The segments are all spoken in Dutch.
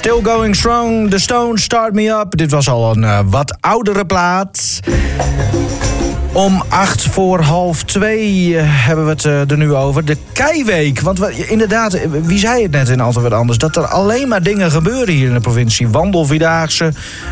Still Going Strong, The Stones, Start Me Up. Dit was al een wat oudere plaat. Om 1:08 hebben we het er nu over. De Keiweek. Want inderdaad, wie zei het net in Altijd Wat Anders? Dat er alleen maar dingen gebeuren hier in de provincie. Wandelvierdaagse,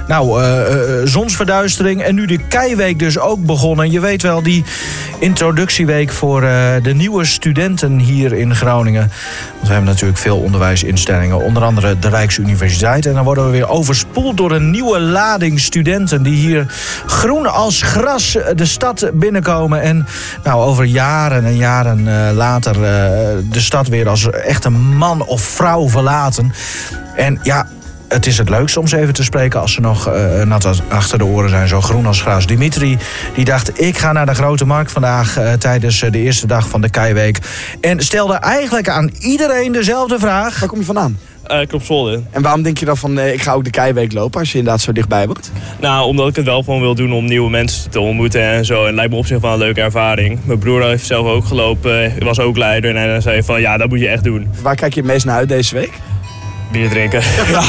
zonsverduistering. En nu de Keiweek dus ook begonnen. Je weet wel, die introductieweek voor de nieuwe studenten hier in Groningen. Want we hebben natuurlijk veel onderwijsinstellingen. Onder andere de Rijksuniversiteit. En dan worden we weer overspoeld door een nieuwe lading studenten die hier groen als gras de stad binnenkomen en over jaren en jaren later de stad weer als echte man of vrouw verlaten. En ja, het is het leukste om ze even te spreken als ze nog nat achter de oren zijn, zo groen als gras. Dimitri, die dacht, ik ga naar de Grote Markt vandaag tijdens de eerste dag van de Keiweek. En stelde eigenlijk aan iedereen dezelfde vraag. Waar kom je vandaan? Kropswolde. En waarom denk je dan van, ik ga ook de Keiweek lopen als je inderdaad zo dichtbij wordt? Nou, omdat ik het wel gewoon wil doen om nieuwe mensen te ontmoeten en zo. En het lijkt me op zich wel een leuke ervaring. Mijn broer heeft zelf ook gelopen, was ook leider. En hij zei van, ja, dat moet je echt doen. Waar kijk je het meest naar uit deze week? Bier drinken. Ja.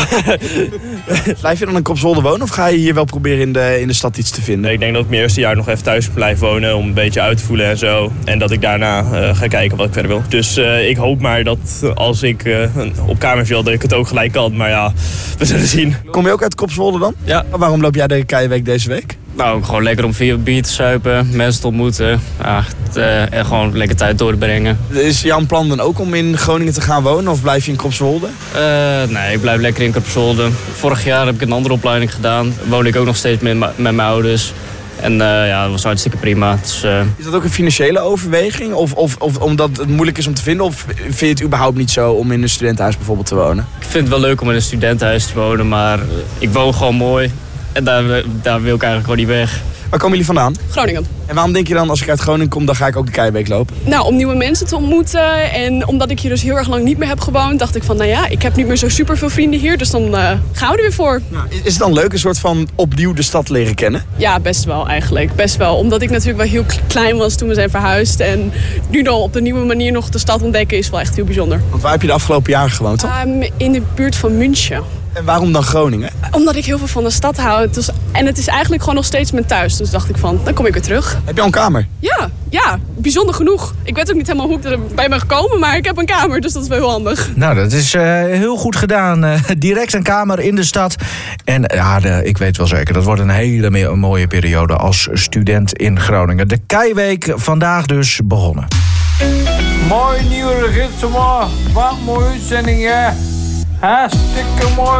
Blijf je dan in Kropswolde wonen of ga je hier wel proberen in de stad iets te vinden? Ik denk dat ik mijn eerste jaar nog even thuis blijf wonen om een beetje uit te voelen en zo. En dat ik daarna ga kijken wat ik verder wil. Dus ik hoop maar dat als ik op kamer viel, dat ik het ook gelijk kan. Maar ja, we zullen zien. Kom je ook uit Kropswolde dan? Ja. Waarom loop jij de Keiweek deze week? Nou, gewoon lekker om bier te suipen, mensen te ontmoeten. Ja, en gewoon lekker tijd door te brengen. Is jouw plan dan ook om in Groningen te gaan wonen of blijf je in Kropswolde? Nee, ik blijf lekker in Kropswolde. Vorig jaar heb ik een andere opleiding gedaan. Woon ik ook nog steeds met mijn ouders. En dat was hartstikke prima. Dus, Is dat ook een financiële overweging? Of omdat het moeilijk is om te vinden? Of vind je het überhaupt niet zo om in een studentenhuis bijvoorbeeld te wonen? Ik vind het wel leuk om in een studentenhuis te wonen, maar ik woon gewoon mooi. En daar wil ik eigenlijk gewoon niet weg. Waar komen jullie vandaan? Groningen. En waarom denk je dan, als ik uit Groningen kom, dan ga ik ook de Keiweek lopen? Nou, om nieuwe mensen te ontmoeten. En omdat ik hier dus heel erg lang niet meer heb gewoond, dacht ik van, ik heb niet meer zo super veel vrienden hier. Dus dan gaan we er weer voor. Nou, is het dan leuk, een soort van opnieuw de stad leren kennen? Ja, best wel eigenlijk. Best wel. Omdat ik natuurlijk wel heel klein was toen we zijn verhuisd. En nu dan op de nieuwe manier nog de stad ontdekken is wel echt heel bijzonder. Want waar heb je de afgelopen jaren gewoond dan? In de buurt van München. En waarom dan Groningen? Omdat ik heel veel van de stad hou. En het is eigenlijk gewoon nog steeds mijn thuis. Dus dacht ik van, dan kom ik weer terug. Heb je al een kamer? Ja, bijzonder genoeg. Ik weet ook niet helemaal hoe ik erbij ben gekomen, maar ik heb een kamer, dus dat is wel heel handig. Nou, dat is heel goed gedaan. Direct een kamer in de stad. En ik weet wel zeker, dat wordt een hele mooie periode als student in Groningen. De Keiweek vandaag dus begonnen. Mooi nieuwe register, wat mooie uitzending, hè? Hartstikke mooi.